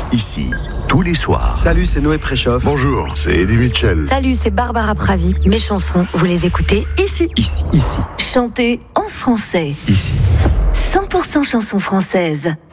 ici, tous les soirs. Salut, c'est Noé Préchoff. Bonjour, c'est Eddie Mitchell. Salut, c'est Barbara Pravi. Mes chansons, vous les écoutez ici. Ici. Chantez en français. Ici. 100% chansons françaises.